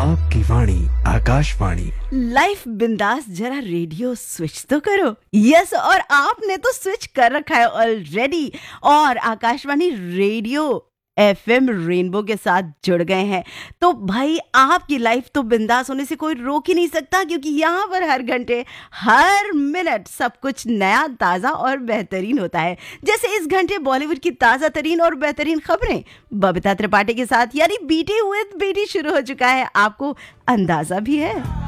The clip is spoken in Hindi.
आपकी वाणी आकाशवाणी। लाइफ बिंदास, जरा रेडियो स्विच तो करो। यस, और आपने तो स्विच कर रखा है ऑलरेडी और आकाशवाणी रेडियो एफएम रेनबो के साथ जुड़ गए हैं। तो भाई आपकी लाइफ तो बिंदास होने से कोई रोक ही नहीं सकता, क्योंकि यहाँ पर हर घंटे हर मिनट सब कुछ नया, ताज़ा और बेहतरीन होता है। जैसे इस घंटे बॉलीवुड की ताज़ा तरीन और बेहतरीन खबरें बबीता त्रिपाठी के साथ, यानी बीटी विद बीटी शुरू हो चुका है। आपको अंदाजा भी है?